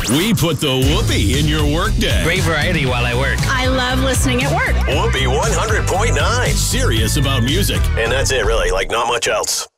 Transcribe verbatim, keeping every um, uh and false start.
We put the whoopee in your workday. Great variety while I work. I love listening at work. Whoopee one hundred point nine. Serious about music. And that's it, really. Like, not much else.